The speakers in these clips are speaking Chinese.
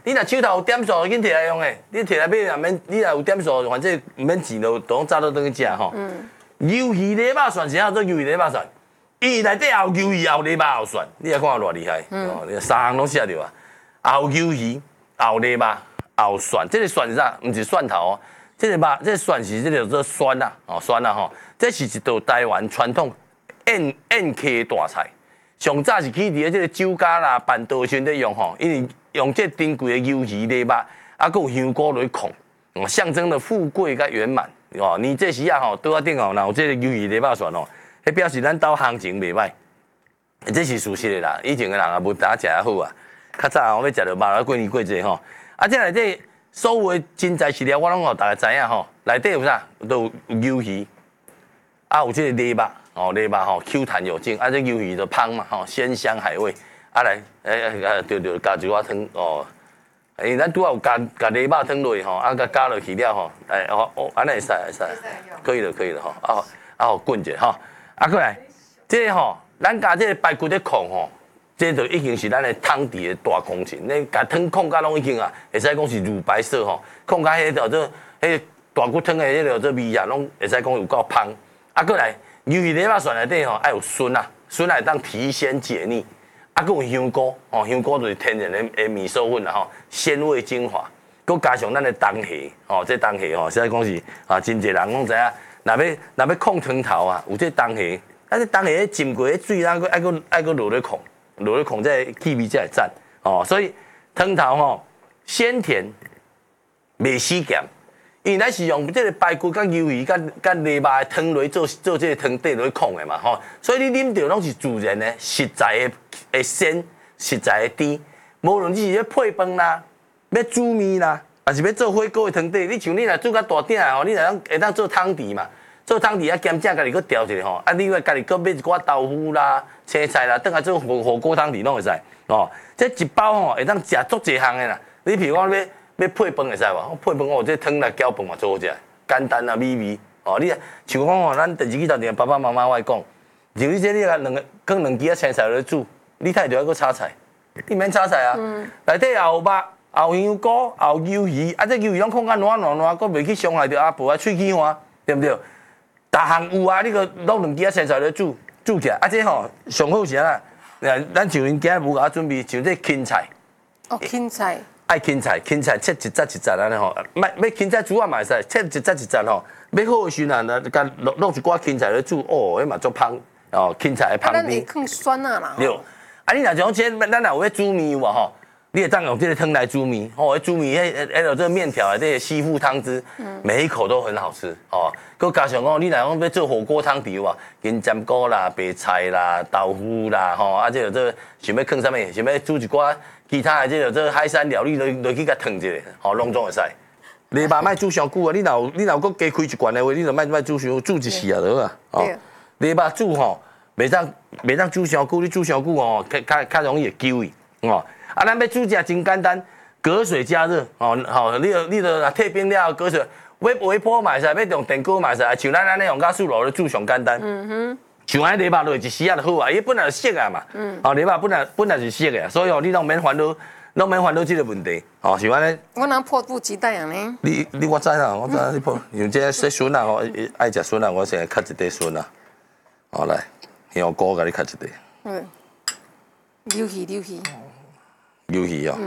你若手头有点数，紧摕来用诶。你摕来买也免，你若有点数，反正唔免钱就早倒转去食吼。鱿鱼礼肉蒜是叫做鱿鱼礼肉蒜，伊内底有鱿鱼、有礼肉、有蒜，你来看偌厉害。哦，你三项拢写着啊，有鱿鱼、有礼肉、有蒜。这个蒜是啥？唔是蒜头哦。这个肉，这个蒜是这个叫做酸啦，哦酸啦吼。这是一道台湾传统宴客大菜。上早是去伫这个酒家啦、办桌时咧用吼，因为用这珍贵的鱿鱼礼肉，啊，佮有香菇落去控，象征了富贵甲圆满。哦，你这时啊吼，桌仔顶哦，若有这个鱿鱼礼肉蒜哦，迄表示咱兜行情袂歹，这是事实的啦。以前的人也无打食啊好啊，较早我要食着肉啊，过年过节吼，啊，这内底所有的真材实料，我拢互大家知影吼，内底有啥？都有鱿鱼，啊，有这个礼肉。哦，礼肉吼 Q 弹有劲，啊，这鱿鱼就香嘛，吼鲜香海味，啊来，对，加一碗汤哦，咱拄好有加礼肉汤落去吼，啊，加落去了吼，安尼会使，可以了吼，好滚者吼，啊过来，这个吼，咱加这个排骨咧控吼，这就已经是咱的汤底的大工程，你加汤控甲拢已经啊，会使讲是乳白色吼，控甲迄叫做迄大骨汤的迄叫做味啊，拢会使讲有够香，啊过来。鱿鱼礼肉蒜内底吼，爱有笋啊，笋来当提鲜解腻，啊，佮有香菇，哦，香菇就是天然的米寿粉啦吼，鲜味精华，佮加上咱的冬虾，哦，这冬虾吼，实在讲是啊，真侪人拢知影，若要控汤头啊，有这冬虾，啊，这冬虾浸过水，咱爱佮落去控，这气味才会赞，哦，所以汤头吼鲜甜，袂死咸。因为咱是用这个排骨、甲鱿鱼、甲礼肉的汤落去做这个汤底落去控的嘛，吼，所以你啉到拢是自然的、实在的鲜、实在的甜。无论你是要配饭啦、要煮面啦，还是要做火锅的汤底，你像你若做较大鼎吼，你若会当做汤底嘛，做汤底啊咸正家己搁调一下吼，啊，你话家己搁买一寡豆腐啦、青菜啦，等下做火锅汤底拢会使，哦，这一包吼会当食足侪项的啦。你譬如讲要配饭会使无？配饭我这汤来搅饭嘛做好食，简单啊美味。哦，你像讲吼，咱电视机头前爸爸妈妈我讲，就你这你啊放两支啊青菜落去煮，你太着要搁炒菜，你免炒菜啊。内底也有肉，也有香菇，也有鱿鱼，啊这鱿鱼拢控甲软，搁袂去伤害着阿婆啊喙齿花，对不对？逐项有啊，你搁弄两支啊青菜落去煮起来，啊这吼上好是啊，咱像因今日无甲准备，像这芹菜。 哦，芹菜。 爱芹菜切一节安尼吼，要芹菜煮啊嘛会使，切一节吼。要好时啊，甲弄一寡芹菜来煮，哦，迄嘛足香哦，芹菜的香味。 咱会放酸啊啦。 对，啊你若像这，咱若有要煮面有无吼？你会当用这个汤来煮面，哦，煮面迄有这个面条的这个吸附汤汁，每一口都很好吃哦。佮加上讲，你若讲要做火锅汤底有无？金针菇啦、白菜啦、豆腐啦，吼，啊这个这想要放啥物？想要煮一寡。其他的这个海鲜料理落去甲烫一下，吼，拢总会使。礼肉莫煮伤久啊！你若搁加开一罐的话，你就莫煮伤煮一时啊，就好啊。哦，礼肉煮吼，袂当煮伤久，你煮伤久吼，较容易会揪伊。哦，啊，咱要煮食真简单，隔水加热。哦，吼，你就若退冰了，隔水，要微波嘛会使，要用电锅嘛会使，像咱安尼用加速炉咧煮上简单。像安礼肉落一时啊就好啊，伊本来就熟啊嘛，哦，礼肉本来就熟的，所以哦，你拢免烦恼这个问题，哦，像安尼。我能迫不及待啊呢。 你我知啦，我知你迫，像这说笋啊，吼，爱食笋啊，我先切一块笋啊，好来，香菇甲你切一块。 溜鱼。 鱿鱼哦。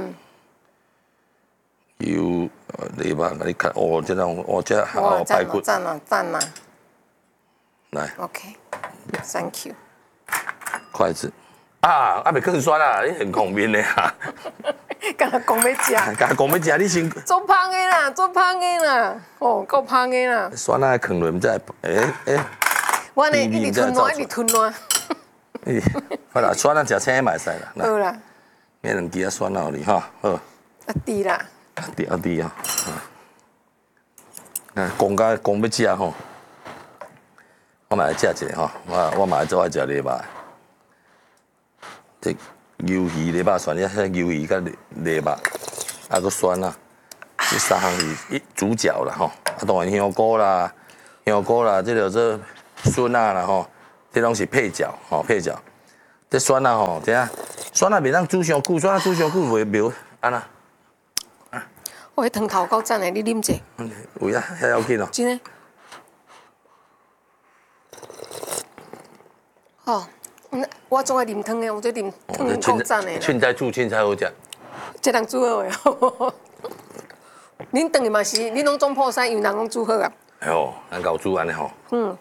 礼肉甲你切，哦，这种哦这好排骨。 赞啦。 来 ，OK，Thank you。 筷子啊，袂更酸啊！你很聪明的啊。 甲讲要食， 甲讲要食，你先。 做芳的啦，哦，够芳的啦。 酸啊，放落，毋知我呢一直吞烂。 好啦，酸啊，食青嘛会使啦。 好啦。 买两支啊酸啊，你哈好。 啊滴啦。 滴啊。讲要食吼。我嘛来食一下吼，我嘛做爱食礼肉。这鱿鱼礼肉蒜，遐鱿鱼甲礼肉，啊个蒜啊，这三项是主角啦吼。啊，当然香菇啦，这个做笋啊啦吼，这拢是配角吼，配角。这蒜啊吼，等下蒜啊袂当煮伤久，蒜啊煮伤久袂安那。 我迄汤头够赞的，你啉者。 有呀，遐要紧哦。 真的。哦，我总爱啉汤的，我这啉汤够赞的。 凊彩煮凊彩好食。 这人煮好的。恁等的嘛是，恁拢总破产，因为人拢煮好啊。 哎呦，咱搞煮安尼吼。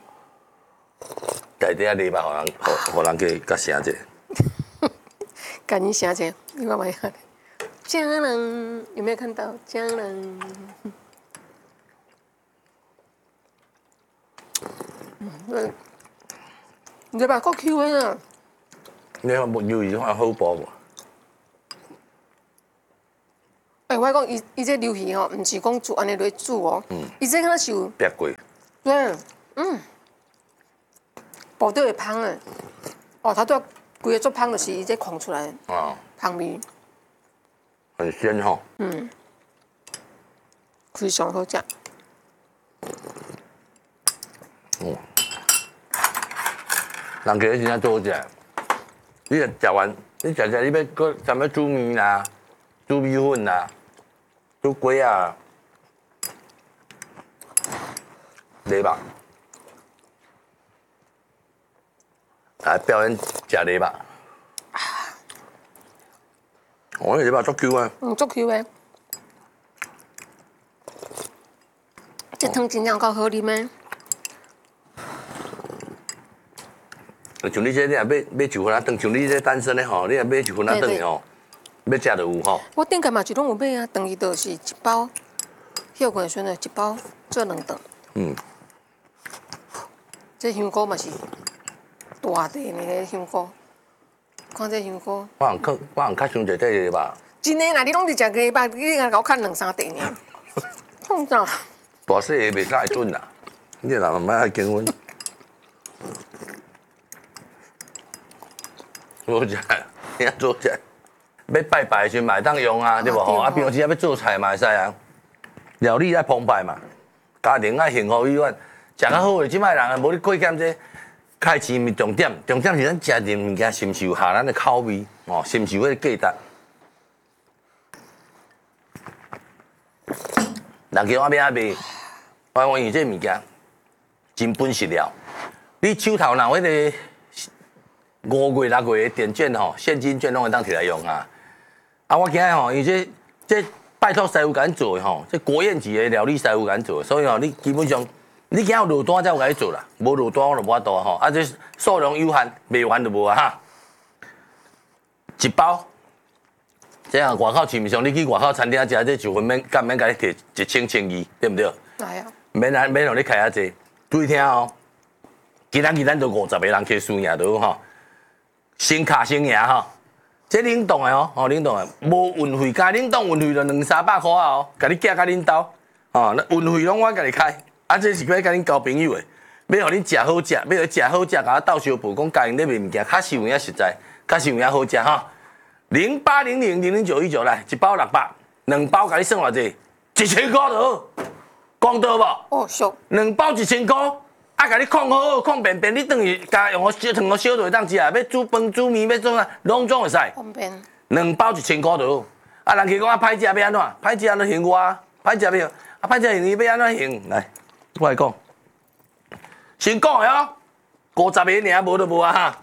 家底啊礼拜互人甲声者。 赶紧声者，你看嘛下。家人有没有看到家人？你这把够 Q 的啊！ 你看木鱿鱼看好薄无？ 我讲伊这鱿鱼吼，唔是讲煮安尼来煮哦，伊这敢是有煸过。 对，薄到会香的。哦，它都规个做香，就是伊这控出来的香味。 很鲜吼。 非常好食。 人家真正做好食。你食完，你食你要搁什么煮面啦、煮米粉啦、煮粿啊、礼肉，来表演食礼肉。我礼肉足 Q 啊！ 足 Q 的。这汤真正够好啉的。 像你这，你若买一份啊顿，像你这单身的吼，你若买一份啊顿的吼，要食就有吼。 我顶个嘛就拢有买啊，等于就是一包，迄个时阵一包做2顿。这香菇嘛是大地的香菇，看这香菇。 我人较想食这个吧。 真的啦，你拢是食鸡肉，你甲我看2-3顿尔。痛啥？ 大细个袂使准啦，你若慢慢结婚。好食，你做食。要拜拜的时阵嘛会当用啊，对无吼？啊，平时要做菜嘛会使啊。料理爱澎湃嘛，家庭爱幸福美满，食较好的，即摆人啊，无你过减这，开钱毋是重点，重点是咱食点物件是毋是有合咱的口味，哦，是毋是有迄个价值。人叫我要卖，我讲伊这物件真本实了。你手头若迄个5月、6月的电券吼，现金券拢会当摕来用啊。啊，我今日吼，伊这拜托师傅甲咱做的吼，这国宴级的料理师傅甲咱做的，所以吼，你基本上你今日有落单才有甲你做啦，无落单我就无法度吼。啊，这数量有限，卖完就无啊哈。一包，这样外口市面上你去外口餐厅食，这就免甲免甲你摕1000-1200，对不对？ 哎呀， 免让你开遐济，注意听哦。今仔日咱都50个人去输赢都吼。先卡先赢吼，这冷冻的哦，冷冻的，无运费，加冷冻运费就200-300块啊哦，甲你寄甲恁兜，哦，那运费拢我甲你开，啊，这是要甲恁交朋友的，要互恁食好食，要互食好食，甲我斗相报，讲家己咧卖物件，确实有影实在，确实有影好食吼。0800000919来，一包600，2包甲你算偌济？1000块就好，讲到无？ 哦，俗。 2包1000块。啊，甲你控好好，控便便，你等于加用小汤个小就会当食啊。要煮饭、煮面，要做啥，拢总会使。 方便。 2包1000块就好。啊，人去讲啊，歹食要安怎？歹食就行我啊，歹食要啊，歹食行伊要安怎行？来，我来讲，先讲的哦，50个尔，无就无啊哈。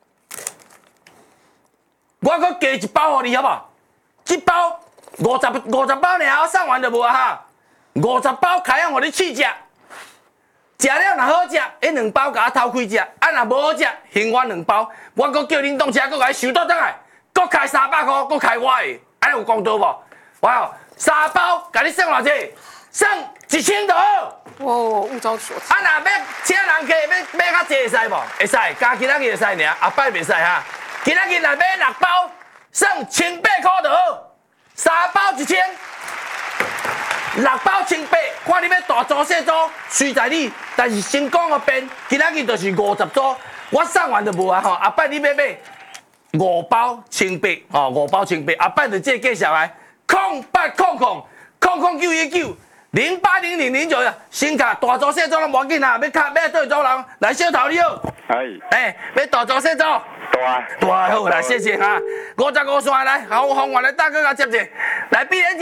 我搁加1包互你好不好？一包50包尔，我送完就无啊哈。50包开样互你试食。食了若好食，迄2包甲我偷开食；啊，若无好食，还我2包，我搁叫冷冻车搁甲你收倒转来，搁开300块，搁开我的，安尼有公道无？哇，3包甲你算偌济？算1000就好。 哦，物超所值。 啊，若要请人客要较济会使无？会使，加今仔日会使尔，后摆袂使哈。今仔日若买6包，算1800块就好，3包1000。6包1800，看你要大组小组，随在你。但是先讲个遍，今仔日就是50组，我送完就无啊吼。后摆你要买5包1800，吼5包1800，后摆就这个价来，08009119080009先卡大组小组拢无要紧啦，要卡要对组人来小头你好。要大组小组。大好来，谢谢哈。55线来，好，红完来大哥甲接者，来必然。